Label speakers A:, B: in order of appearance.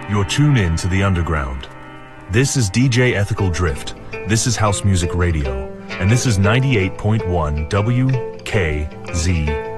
A: You're tuned in to the underground. This is DJ Ethical Drift. This is House Music Radio. And this is 98.1 WKZ